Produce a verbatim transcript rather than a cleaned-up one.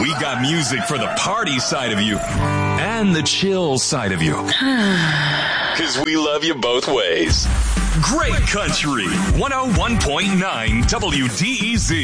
We got music for the party side of you and the chill side of you. Because we love you both ways. Great Country, one oh one point nine W D E Z.